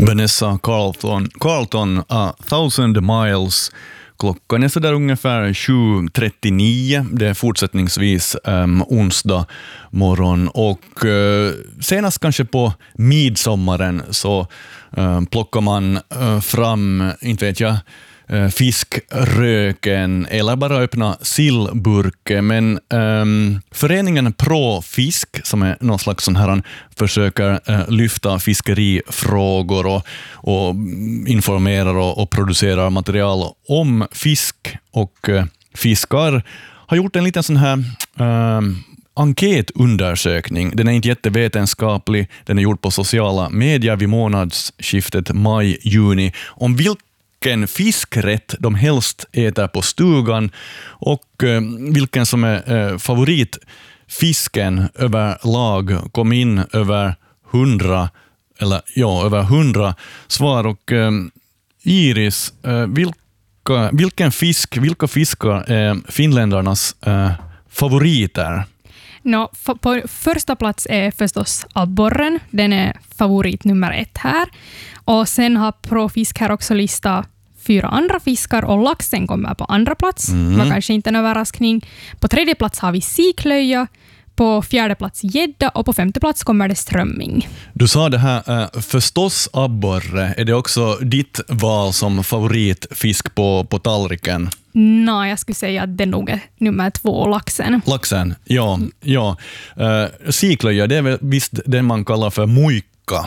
Vanessa Carlton, A Thousand Miles. Klockan är så där ungefär 7:39. Det är fortsättningsvis onsdag morgon. Och senast kanske på midsommaren så plockar man fram, inte vet jag, fiskröken eller bara öppna sillburken. Men föreningen Pro Fisk, som är någon slags sån här, försöker lyfta fiskerifrågor och informerar och producerar material om fisk och fiskar, har gjort en liten sån här enkätundersökning. Den är inte jättevetenskaplig, den är gjord på sociala medier vid månadsskiftet maj-juni, om vilken fiskrätt de helst äter på stugan och vilken som är favoritfisken överlag. Kom in över 100 svar. Och Iris, vilka fiskar är finländarnas favoriter? På första plats är förstås abborren. Den är favorit nummer 1 här. Och sen har Profisk här också listat 4 andra fiskar och laxen kommer på andra plats. Det var kanske inte en överraskning. På 3:e plats har vi siklöja. På 4:e plats gädda och på 5:e plats kommer det strömming. Du sa det här, förstås abborre. Är det också ditt val som favoritfisk på tallriken? Nej, jag skulle säga att det nog är nummer 2, laxen. Laxen, ja. Siklöja, det är väl visst det man kallar för muikka.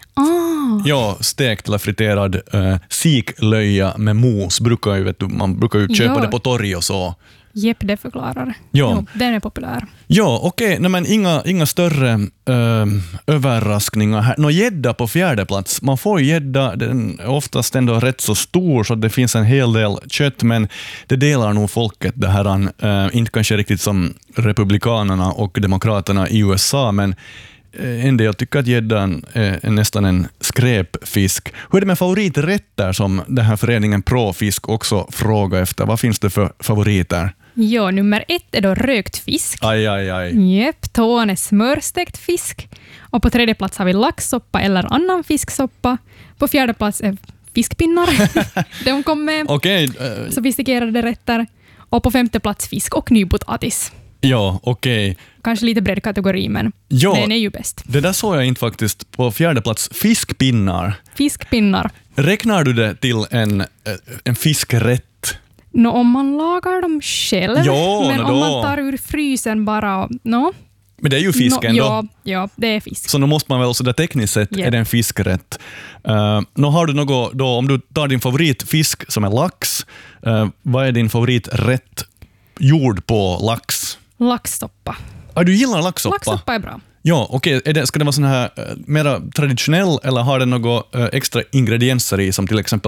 Ja, stekt eller friterad siklöja med mos. Man brukar ju köpa det på torg och så. Jepp, det förklarar. Ja. Jo, den är populär. Ja, okej. Nej, men inga större överraskningar här. Gädda på 4:e plats. Man får gädda, den är oftast ändå rätt så stor så det finns en hel del kött, men det delar nog folket det här. Inte kanske riktigt som republikanerna och demokraterna i USA, men en del tycker att gäddan är nästan en skräpfisk. Hur är det med favoriträtter som den här föreningen Profisk också frågar efter? Vad finns det för favoriter? Ja, nummer 1 är då rökt fisk. Aj. Jepp, 2 är smörstekt fisk. Och på 3:e plats har vi laxsoppa eller annan fisksoppa. På 4:e plats är fiskpinnar. De kom med sofistikerade rätter. Och på 5:e plats fisk och nypotatis. Ja, okej. Kanske lite bred kategori, men den är ju bäst. Det där såg jag inte faktiskt. På 4:e plats, fiskpinnar. Fiskpinnar. Räknar du det till en fiskrätt? Om man lagar dem själv, men om man tar ur frysen bara... Men det är ju fisken då. Ja, det är fisk. Så nu måste man väl så där tekniskt sett är det en fiskrätt. Har du något då, om du tar din favoritfisk som är lax, vad är din favoriträtt gjord på lax? Laxsoppa. Du gillar laxsoppa? Laxsoppa är bra. Ja, okej. Ska det vara sån här mera traditionell eller har den några extra ingredienser i, som till exempel